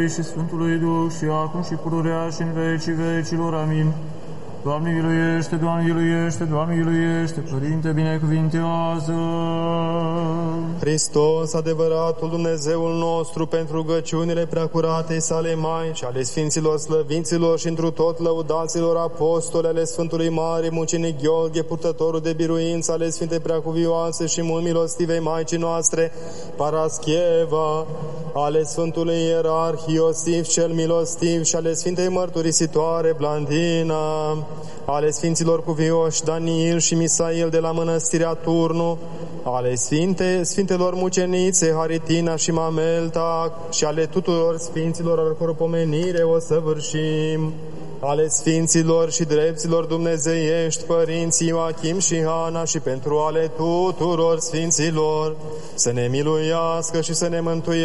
Tatălui și Sfântului Duh și acum și pururea și în vecii vecilor. Amin. Doamne miluiește, Doamne miluiește, Doamne miluiește, Părinte binecuvintează. Hristos, adevăratul Dumnezeul nostru, pentru rugăciunile preacuratei sale Maici, ale Sfinților slăvinților și întru tot lăudaților apostoli, ale Sfântului Mare Mucenic Gheorghe, purtătorul de biruință, ale Sfintei Preacuvioase și mult milostivei Maicii noastre, Parascheva, ale Sfântului Ierarh Iosif cel milostiv și ale Sfintei Mărturisitoare Blandina, ale Sfinților Cuvioși Daniil și Misail de la Mănăstirea Turnu, ale Sfintelor Mucenițe Haritina și Mamelta și ale tuturor Sfinților al căror pomenire o săvârșim, ale Sfinților și drepților dumnezeiești, Părinții Ioachim și Ana și pentru ale tuturor Sfinților, să ne miluiască și să ne mântuiască